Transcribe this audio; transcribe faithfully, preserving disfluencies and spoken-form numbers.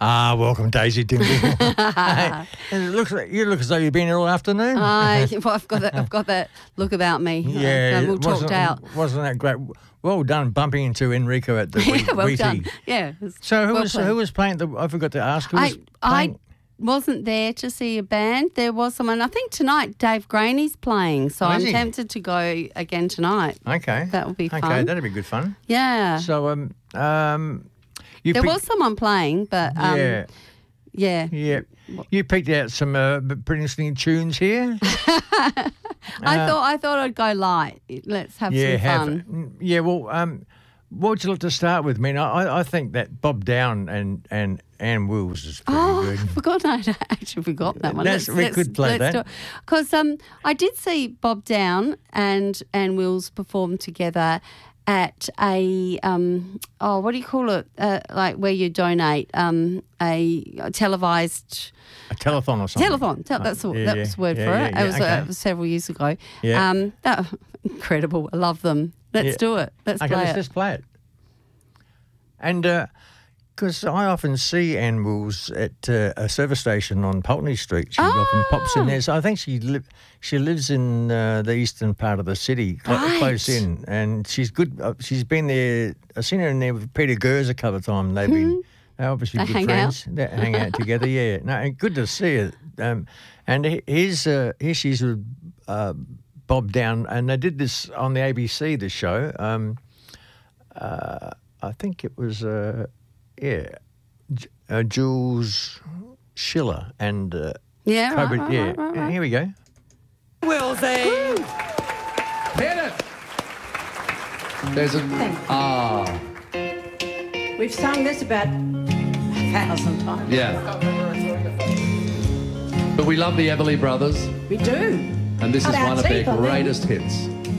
Ah, welcome, Daisy Dimble. Hey, and it looks like, you look as though you've been here all afternoon. I, well, I've got that. I've got that look about me. Yeah, I'm all talked wasn't, out. Wasn't that great? Well done, bumping into Enrico at the Yeah, well Wheatie. done. Yeah. it was So who well was played. who was playing? The, I forgot to ask. Who was I playing? I wasn't there to see a band. There was someone. I think tonight Dave Graney's playing, so Oh, is I'm he? tempted to go again tonight. Okay, That would be okay, fun. that'd be good fun. Yeah. So um um, you there picked- was someone playing, but um, yeah yeah. yeah. You picked out some uh, pretty interesting tunes here. I thought I thought I'd go light. Let's have yeah, some have fun. mm, yeah. Well, um, what would you like to start with? I mean, I, I think that Bob Down and and Ann Wills is pretty Oh, good. I forgot. I actually forgot that one. That's- we could play that. Because um, I did see Bob Down and Ann Wills perform together at a um, oh, what do you call it? Uh, like where you donate um, a, a televised A telethon or something. telethon. Tel- that's the, yeah, that yeah, was the word yeah, for yeah, it. yeah, it, was, okay. uh, it was several years ago. Yeah. Um, that, incredible. I love them. Let's Yeah. do it. Let's Okay, play let's it. just play it. And because I often see Ann Wills at uh, a service station on Pulteney Street, she often pops in there. So I think she li- she lives in uh, the eastern part of the city, cl- Right. close in, and she's good. Uh, she's been there. I've seen her in there with Peter Gers a couple of times. They've been they're obviously They good hang friends. They hang out together. Yeah, no, and good to see her. Um, and he- here's uh, here she's with uh, Bob Down, and they did this on the A B C. The show. Um, uh, I think it was, uh, yeah, J- uh, Jules Schiller and uh, Yeah, right, Cobra. right, yeah, right, right, right. here we go. Willsy! Hit it! There's a... Ah, We've sung this about a thousand times. yeah. But we love the Everly Brothers, We do. and this Cut is our one of their teeth on them. greatest hits.